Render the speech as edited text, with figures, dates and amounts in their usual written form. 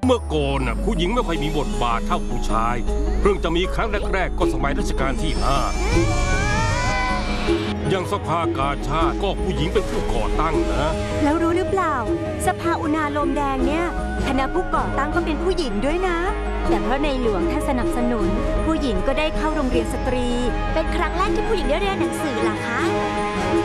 เมื่อก่อนผู้หญิงไม่ค่อยมีบทบาทเท่าผู้ชายเพิ่งจะมีครั้งแรกๆก็สมัยรัชกาลที่ 5อย่างสภากาชาดก็ผู้หญิงเป็นผู้ก่อตั้งนะแล้วรู้หรือเปล่าสภาอุณาโลมแดงเนี่ยคณะผู้ก่อตั้งก็เป็นผู้หญิงด้วยนะแต่เพราะในหลวงท่านสนับสนุนผู้หญิงก็ได้เข้าโรงเรียนสตรีเป็นครั้งแรกที่ผู้หญิงได้เรียนหนังสือเหรอคะ